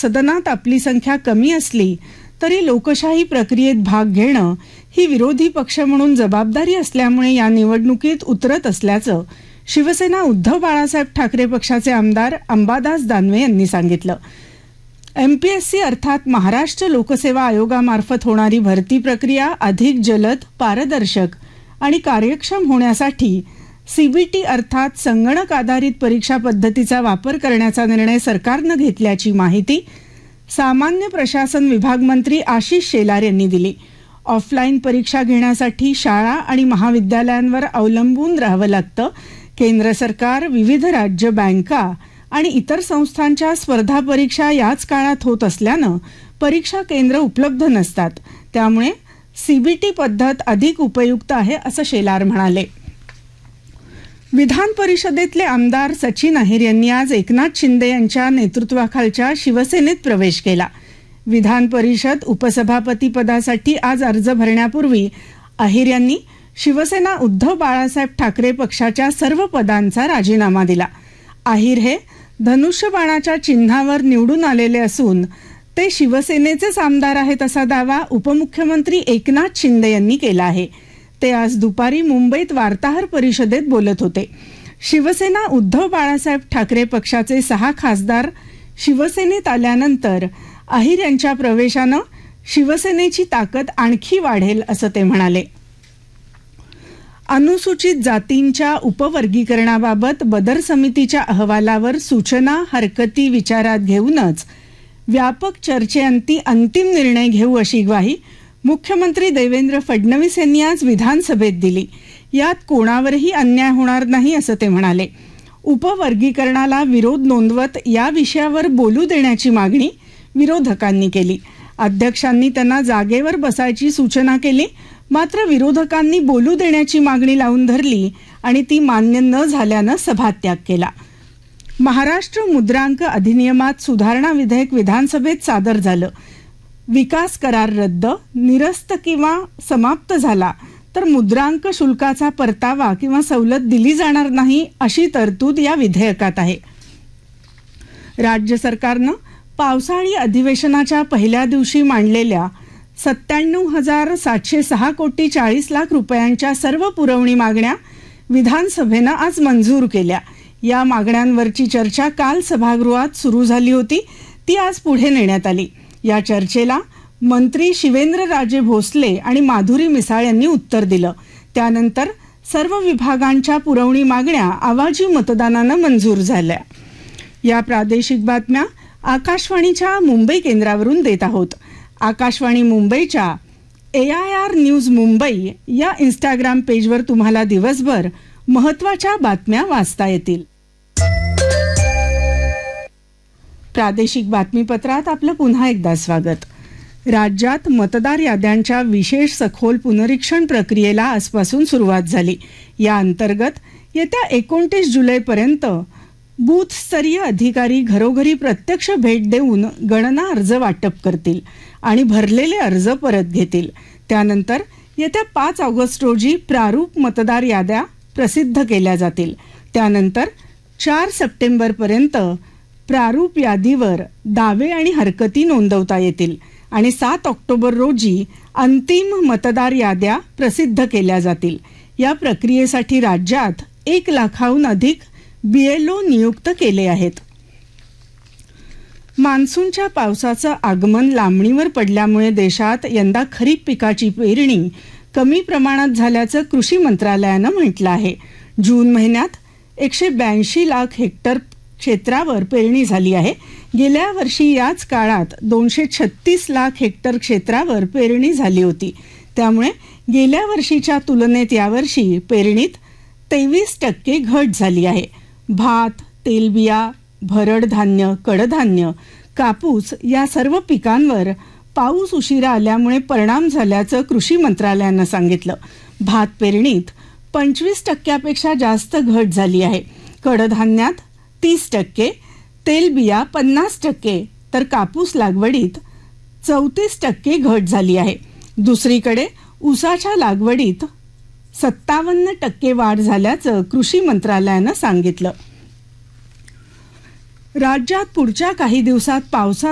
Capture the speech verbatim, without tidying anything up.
सदनात आपली संख्या कमी असली तरी लोकशाही प्रक्रियेत भाग घेणं ही विरोधी पक्ष म्हणून जबाबदारी असल्यामुळे या निवडणुकीत उतरत असल्याचं शिवसेना उद्धव बाळासाहेब ठाकरे पक्षाचे आमदार अंबादास दानवे यांनी सांगितलं. एमपीएससी अर्थात महाराष्ट्र लोकसेवा आयोगामार्फत होणारी भरती प्रक्रिया अधिक जलद, पारदर्शक आणि कार्यक्षम होण्यासाठी सीबीटी अर्थात संगणक आधारित परीक्षा पद्धतीचा वापर करण्याचा निर्णय सरकारनं घेतल्याची माहिती सामान्य प्रशासन विभाग मंत्री आशिष शेलार यांनी दिली. ऑफलाईन परीक्षा घेण्यासाठी शाळा आणि महाविद्यालयांवर अवलंबून राहावं लागतं. केंद्र सरकार, विविध राज्य बँका आणि इतर संस्थांच्या स्पर्धा परीक्षा याच काळात होत असल्यानं परीक्षा केंद्र उपलब्ध नसतात. त्यामुळे सीबीटी पद्धत अधिक उपयुक्त आहे असं शेलार म्हणाले. विधान परिषदेतले आमदार सचिन अहिर यांनी आज एकनाथ शिंदे यांच्या नेतृत्वाखालच्या शिवसेनेत प्रवेश केला. विधान परिषद उपसभापती पदासाठी आज अर्ज भरण्यापूर्वी अहिर यांनी शिवसेना उद्धव बाळासाहेब ठाकरे पक्षाच्या सर्व पदांचा राजीनामा दिला. अहिर हे धनुष्यबाणाच्या चिन्हावर निवडून आलेले असून ते शिवसेनेचेच आमदार आहेत असा दावा उपमुख्यमंत्री एकनाथ शिंदे यांनी केला आहे. ते आज दुपारी मुंबईत वार्ताहर परिषदेत बोलत होते. शिवसेना उद्धव बाळासाहेब ठाकरे पक्षाचे सहा खासदार शिवसेनेत आल्यानंतर अहिर यांच्या प्रवेशानं शिवसेनेची ताकद आणखी वाढेल असं ते म्हणाले. अनुसूचित जातींच्या उपवर्गीकरणाबाबत बदर समितीच्या अहवालावर सूचना हरकती विचारात घेऊनच व्यापक चर्चेअंती अंतिम निर्णय घेऊ अशी ग्वाही मुख्यमंत्री देवेंद्र फडणवीस यांनी आज विधानसभेत दिली. यात कोणावरही अन्याय होणार नाही असं ते म्हणाले. उपवर्गीकरणाला विरोध नोंदवत या विषयावर बोलू देण्याची मागणी विरोधकांनी केली. अध्यक्षांनी त्यांना जागेवर बसायची सूचना केली, मात्र विरोधकांनी बोलू देण्याची मागणी लावून धरली आणि ती मान्य न झाल्यानं सभात्याग केला. महाराष्ट्र मुद्रांक अधिनियमात सुधारणा विधेयक विधानसभेत सादर झालं. विकास करार रद्द, निरस्त किंवा समाप्त झाला तर मुद्रांक शुल्काचा परतावा किंवा सवलत दिली जाणार नाही अशी तरतूद या विधेयकात आहे. राज्य सरकारनं पावसाळी अधिवेशनाच्या पहिल्या दिवशी मांडलेल्या सत्त्याण्णव हजार सातशे सहा कोटी चाळीस लाख रुपयांच्या सर्व पुरवणी मागण्या विधानसभेनं आज मंजूर केल्या. या मागण्यांवरची चर्चा काल सभागृहात सुरू झाली होती, ती आज पुढे नेण्यात आली. या चर्चेला मंत्री शिवेंद्रराजे भोसले आणि माधुरी मिसाळ यांनी उत्तर दिलं. त्यानंतर सर्व विभागांच्या पुरवणी मागण्या आवाजी मतदानानं मंजूर झाल्या. या प्रादेशिक बातम्या आकाशवाणीच्या मुंबई केंद्रावरून देत आहोत. आकाशवाणी मुंबईच्या ए आय आर न्यूज मुंबई या इंस्टाग्राम पेजवर तुम्हाला दिवसभर महत्त्वाच्या बातम्या वाचता येतील. प्रादेशिक बातमीपत्रात आपलं पुन्हा एकदा स्वागत. राज्यात मतदार याद्यांच्या विशेष सखोल पुनरीक्षण प्रक्रियेला आजपासून सुरुवात झाली. या अंतर्गत येत्या एकोणतीस जुलैपर्यंत बूथस्तरीय अधिकारी घरोघरी प्रत्यक्ष भेट देऊन गणना अर्ज वाटप करतील आणि भरलेले अर्ज परत घेतील. त्यानंतर येत्या पाच ऑगस्ट रोजी प्रारूप मतदार याद्या प्रसिद्ध केल्या जातील. त्यानंतर चार सप्टेंबरपर्यंत प्रारूप यादीवर दावे आणि हरकती नोंदवता येतील आणि सात ऑक्टोबर रोजी अंतिम मतदार याद्या प्रसिद्ध केल्या जातील. या प्रक्रियेसाठी राज्यात एक लाखाहून अधिक बीएलओ नियुक्त केले आहेत. मान्सूनच्या पावसाचं आगमन लांबणीवर पडल्यामुळे देशात यंदा खरीप पिकाची पेरणी कमी प्रमाणात झाल्याचं कृषी मंत्रालयानं म्हटलं आहे. जून महिन्यात एकशे ब्याऐंशी लाख हेक्टर क्षेत्रावर पेरणी झाली आहे. गेल्या वर्षी याच काळात दोनशे छत्तीस लाख हेक्टर क्षेत्रावर पेरणी झाली होती. त्यामुळे गेल्या वर्षीच्या तुलनेत यावर्षी पेरणीत तेवीस टक्के घट झाली आहे. भात, तेलबिया, भरड धान्य, कडधान्य, कापूस या सर्व पिकांवर पाऊस उशिरा आल्यामुळे परिणाम झाल्याचं कृषी मंत्रालयानं सांगितलं. भात पेरणीत पंचवीस टक्क्यापेक्षा जास्त घट झाली आहे. कडधान्यात तीस टक्के, तेलबिया पन्नास टक्के तर कापूस लागवडीत चौतीस टक्के घट झाली आहे. दुसरीकडे ऊसाच्या लागवडीत सत्तावन्न टक्के वाढ झाल्याचं कृषी मंत्रालयानं सांगितलं. राज्यात पुढच्या काही दिवसात पावसा